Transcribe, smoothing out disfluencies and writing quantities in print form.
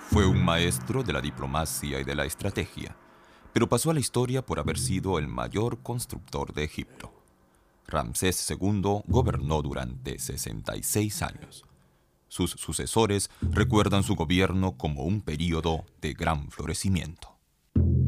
Fue un maestro de la diplomacia y de la estrategia, pero pasó a la historia por haber sido el mayor constructor de Egipto. Ramsés II gobernó durante 66 años. Sus sucesores recuerdan su gobierno como un período de gran florecimiento.